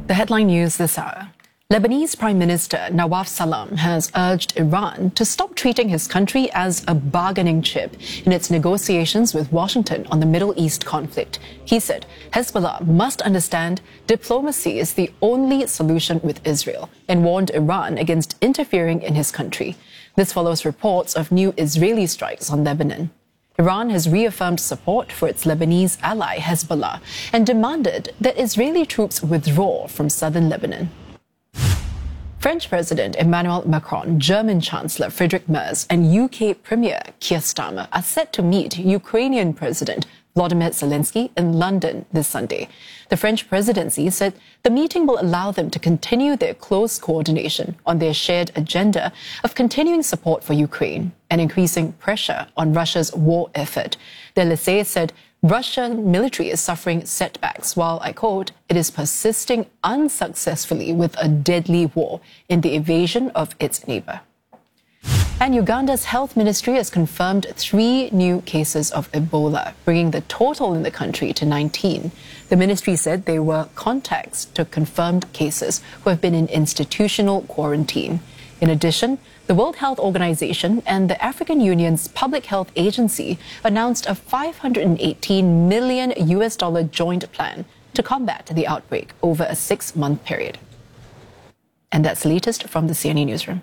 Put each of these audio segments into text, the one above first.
The headline news this hour. Lebanese Prime Minister Nawaf Salam has urged Iran to stop treating his country as a bargaining chip in its negotiations with Washington on the Middle East conflict. He said Hezbollah must understand diplomacy is the only solution with Israel and warned Iran against interfering in his country. This follows reports of new Israeli strikes on Lebanon. Iran has reaffirmed support for its Lebanese ally Hezbollah and demanded that Israeli troops withdraw from southern Lebanon. French President Emmanuel Macron, German Chancellor Friedrich Merz and UK Premier Keir Starmer are set to meet Ukrainian President Volodymyr Zelensky in London this Sunday. The French presidency said the meeting will allow them to continue their close coordination on their shared agenda of continuing support for Ukraine and increasing pressure on Russia's war effort. The Elysée said Russian military is suffering setbacks while, I quote, it is persisting unsuccessfully with a deadly war in the invasion of its neighbor. And Uganda's health ministry has confirmed 3 new cases of Ebola, bringing the total in the country to 19. The ministry said they were contacts to confirmed cases who have been in institutional quarantine. In addition, the World Health Organization and the African Union's Public Health Agency announced a $518 million joint plan to combat the outbreak over a 6-month period. And that's the latest from the CNA Newsroom.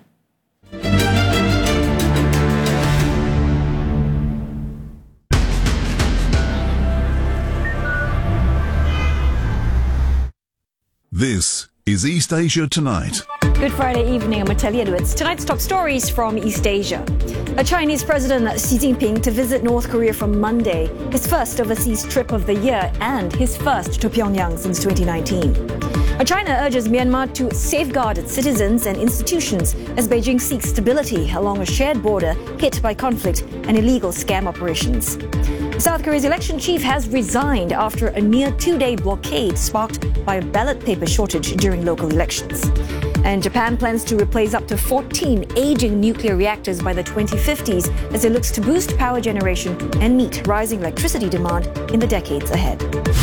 This is East Asia Tonight. Good Friday evening, I'm Mateli Edwards. Tonight's top stories from East Asia. A Chinese President Xi Jinping to visit North Korea from Monday, his first overseas trip of the year and his first to Pyongyang since 2019. China urges Myanmar to safeguard its citizens and institutions as Beijing seeks stability along a shared border hit by conflict and illegal scam operations. South Korea's election chief has resigned after a near 2-day blockade sparked by a ballot paper shortage during local elections. And Japan plans to replace up to 14 aging nuclear reactors by the 2050s as it looks to boost power generation and meet rising electricity demand in the decades ahead.